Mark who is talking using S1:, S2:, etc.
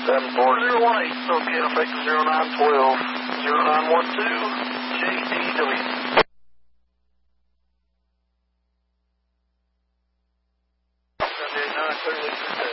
S1: 74018, okay, I'll take the 0912, 0912, JDW. Sunday 9, clearly.